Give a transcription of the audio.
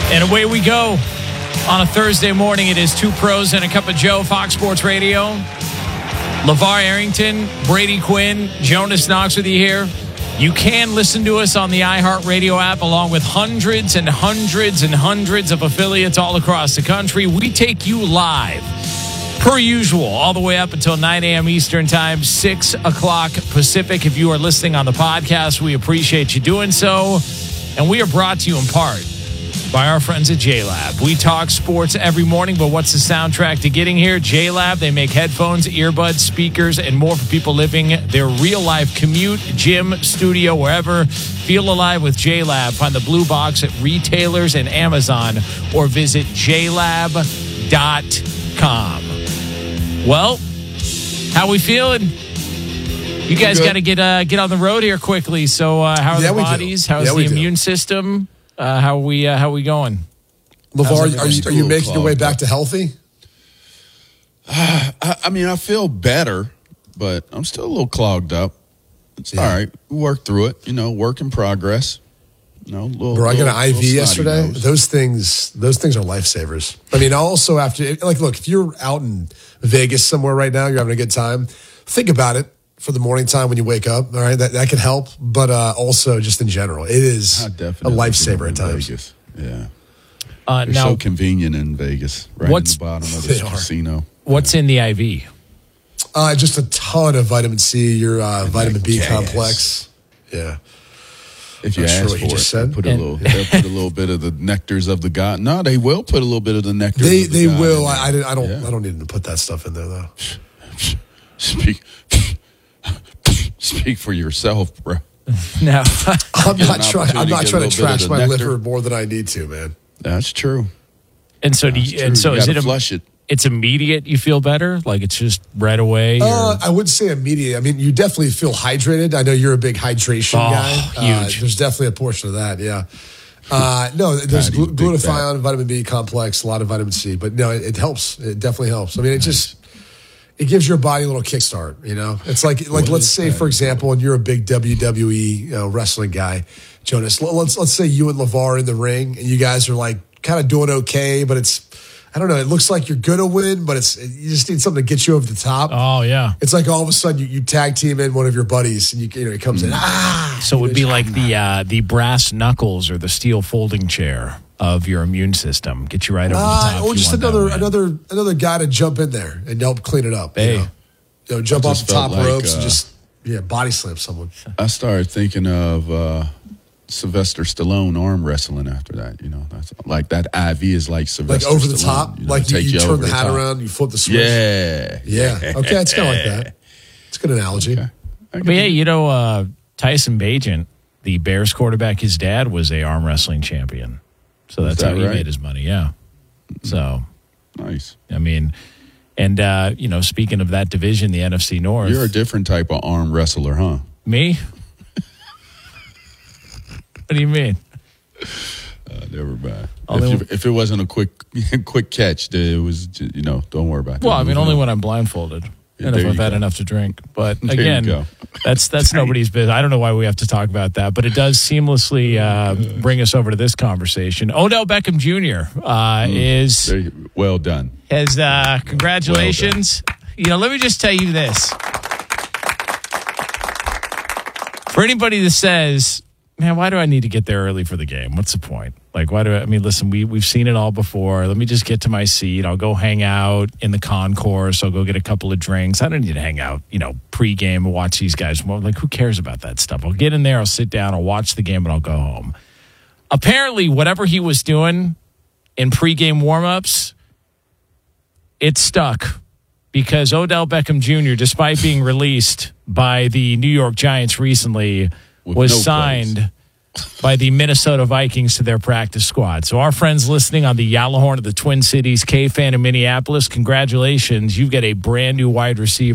And away we go. On a Thursday morning, it is Two Pros and a Cup of Joe, Fox Sports Radio. LeVar Arrington, Brady Quinn, Jonas Knox with you here. You can listen to us on the iHeartRadio app along with hundreds and hundreds and hundreds of affiliates all across the country. We take you live, per usual, all the way up until 9 a.m. Eastern Time, 6 o'clock Pacific. If you are listening on the podcast, we appreciate you doing so. And we are brought to you in part by our friends at JLab. We talk sports every morning, but what's the soundtrack to getting here? JLab, they make headphones, earbuds, speakers, and more for people living their real-life commute, gym, studio, wherever. Feel alive with JLab. Find the blue box at retailers and Amazon or visit jlab.com. Well, how we feeling? You guys got to get on the road here quickly. So how are the bodies? How's the immune system? How are we going? LeVar, are you making your way back to healthy? I mean, I feel better, but I'm still a little clogged up. It's all right. We work through it. Work in progress. I got an IV yesterday. Those things are lifesavers. I mean, also look, if you're out in Vegas somewhere right now, you're having a good time, think about it. For the morning time when you wake up, all right, that could help. But also, just in general, it is a lifesaver at times. Vegas. Yeah, now, so convenient in Vegas, right in the bottom of the casino. What's in the IV? Just a ton of vitamin C, your vitamin B complex. Yeah. If you ask for it, they'll put a little bit of the nectars of the god. No, they will put a little bit of the nectar. They will. I don't need to put that stuff in there though. Speak for yourself, bro. No, I'm not trying to trash my liver more than I need to, man. That's true. And so, is it flush it? It's immediate. You feel better, like it's just right away. I wouldn't say immediate. I mean, you definitely feel hydrated. I know you're a big hydration guy. Huge. There's definitely a portion of that. Yeah. No, there's glutathione, vitamin B complex, a lot of vitamin C, but no, it helps. It definitely helps. I mean, it gives your body a little kickstart, It's like let's say, for example, and you're a big WWE wrestling guy, Jonas. Let's say you and LeVar are in the ring, and you guys are like kind of doing okay, but I don't know. It looks like you're gonna win, but you just need something to get you over the top. Oh yeah. It's like all of a sudden you tag team in one of your buddies, and he comes in. So it would be like the brass knuckles or the steel folding chair of your immune system, get you right over the top. Or just another guy to jump in there and help clean it up. Hey, jump off the top ropes and just body slam someone. I started thinking of Sylvester Stallone arm wrestling after that. That's like that IV is like Sylvester, like over the Stallone, top, like you turn the hat around, you flip the switch. Yeah. Okay, it's kind of like that. It's a good analogy. Okay. But Tyson Bagent, the Bears quarterback, his dad was a arm wrestling champion. So that's how he made his money, yeah. So nice. I mean, and speaking of that division, the NFC North. You're a different type of arm wrestler, huh? Me? What do you mean? Never mind. If it wasn't a quick catch, it was don't worry about it. Well, I mean, only when I'm blindfolded. And if I've had enough to drink. But again, that's nobody's business. I don't know why we have to talk about that, but it does seamlessly bring us over to this conversation. Odell Beckham Jr. is... Well done. Congratulations. Well done. Let me just tell you this. For anybody that says, man, why do I need to get there early for the game? What's the point? Like, listen, we've seen it all before. Let me just get to my seat. I'll go hang out in the concourse. I'll go get a couple of drinks. I don't need to hang out, pregame and watch these guys. Like, who cares about that stuff? I'll get in there, I'll sit down, I'll watch the game, and I'll go home. Apparently, whatever he was doing in pregame warmups, it stuck because Odell Beckham Jr., despite being released by the New York Giants recently, was signed by the Minnesota Vikings to their practice squad. So our friends listening on the Yellowhorn of the Twin Cities, K-Fan in Minneapolis, congratulations. You've got a brand new wide receiver